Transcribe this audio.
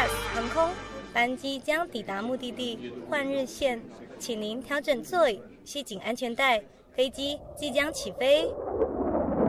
Southwest 航空，班机将抵达目的地换日线，请您调整座椅，系紧安全带，飞机即将起飞。